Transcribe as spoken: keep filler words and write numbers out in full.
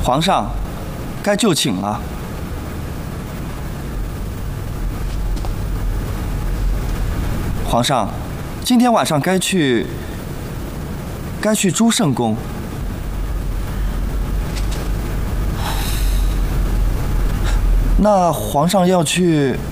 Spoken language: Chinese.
皇上，该就寝了。皇上，今天晚上该去，该去朱圣宫。那皇上要去